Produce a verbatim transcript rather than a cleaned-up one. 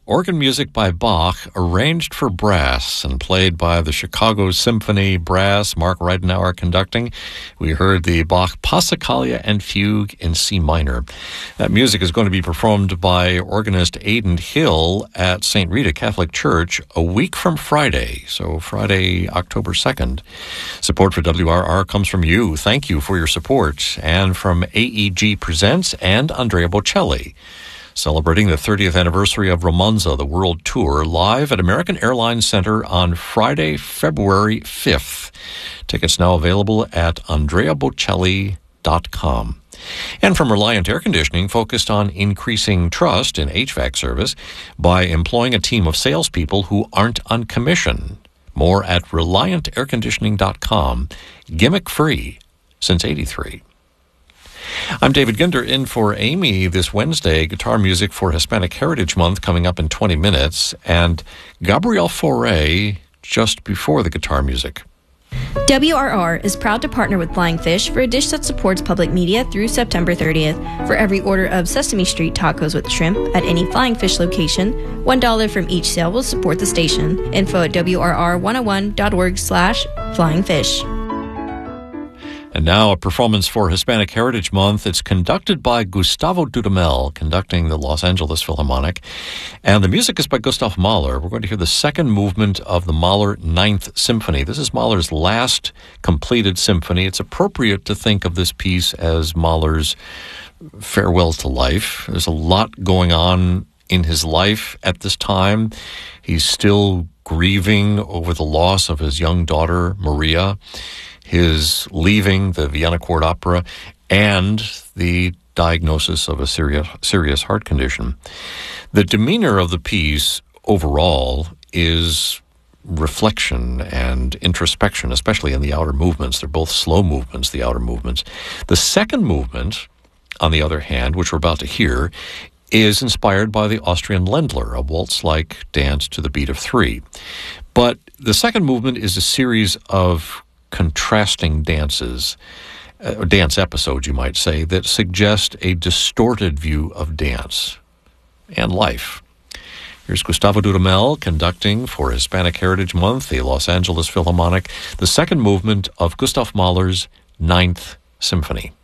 organ music by Bach, arranged for brass and played by the Chicago Symphony Brass, Mark Reidenauer conducting. We heard the Bach Passacaglia and Fugue in C minor. That music is going to be performed by organist Aidan Hill at Saint Rita Catholic Church a week from Friday, so Friday, October second. Support for W R R comes from you. Thank you for your support. And from A E G Presents and Andrea Bocelli, celebrating the thirtieth anniversary of Romanza, the World Tour, live at American Airlines Center on Friday, February fifth. Tickets now available at andrea bocelli dot com. And from Reliant Air Conditioning, focused on increasing trust in H V A C service by employing a team of salespeople who aren't on commission. More at reliant air conditioning dot com. Gimmick-free since eighty-three. I'm David Ginder, in for Amy this Wednesday. Guitar music for Hispanic Heritage Month coming up in twenty minutes. And Gabrielle Fauré just before the guitar music. W R R is proud to partner with Flying Fish for a dish that supports public media through September thirtieth. For every order of Sesame Street tacos with shrimp at any Flying Fish location, one dollar from each sale will support the station. Info at W R R one oh one dot org slash flying fish. And now a performance for Hispanic Heritage Month. It's conducted by Gustavo Dudamel, conducting the Los Angeles Philharmonic. And the music is by Gustav Mahler. We're going to hear the second movement of the Mahler Ninth Symphony. This is Mahler's last completed symphony. It's appropriate to think of this piece as Mahler's farewell to life. There's a lot going on in his life at this time. He's still grieving over the loss of his young daughter, Maria, his leaving the Vienna Court Opera, and the diagnosis of a serious, serious heart condition. The demeanor of the piece overall is reflection and introspection, especially in the outer movements. They're both slow movements, the outer movements. The second movement, on the other hand, which we're about to hear, is inspired by the Austrian Ländler, a waltz-like dance to the beat of three. But the second movement is a series of contrasting dances, uh, dance episodes, you might say, that suggest a distorted view of dance and life. Here's Gustavo Dudamel conducting for Hispanic Heritage Month, the Los Angeles Philharmonic, the second movement of Gustav Mahler's Ninth Symphony.